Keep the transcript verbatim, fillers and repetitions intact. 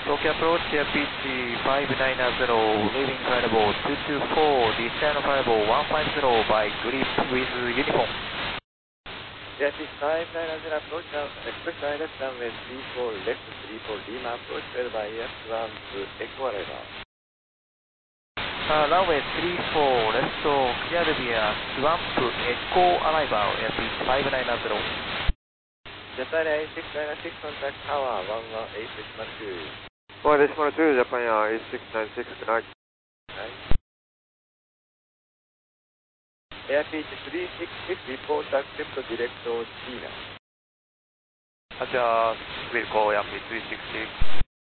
Tokyo approach, air pitch five nine zero, leaving firewall two two four, descend firewall one five zero by grip with uniform. Air pitch five nine zero, approach now, express direct runway three four, left three four, Lima approach cleared by air one to Echo arrival. Uh, runway three four, left cleared via Swamp Echo arrival, air pitch five nine zero. Japan Air six nine six, contact tower one one eight decimal two. one decimal two, Japan Air six nine six, good night. Air pitch three six six, report accept direct China. Roger, will call air pitch three six six.